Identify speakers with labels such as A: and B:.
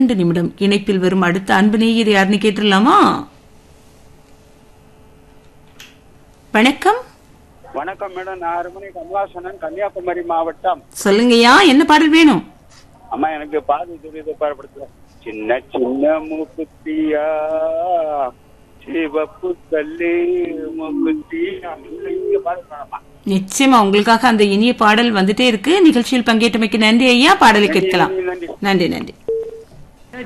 A: 2 நிமிடம் இணைப்பில் வரும் அடுத்த அன்பு நேயர் யாருன்னு கேட்டுடலாமா? வணக்கம்.
B: வணக்கம் மேடம், நான் அருமணி கமலாசனன், கன்னியாகுமரி மாவட்டம்.
A: சொல்லுங்கய்யா, என்ன பாடல் வேணும்?
B: அம்மா எனக்கு பாதி துரித பாடப்படுத்த சின்ன சின்ன மூக்குத்தியா சிவப்பு கல்லு மூக்குத்தியா பாடுமா.
A: நிச்சயமா உங்களுக்காக அந்த இனிய பாடல் வந்துட்டே இருக்கு. நிகழ்ச்சியில் பங்கேற்றமைக்கு நன்றி ஐயா. பாடலை கேட்கலாம்.
B: நன்றி.
A: நன்றி நன்றி.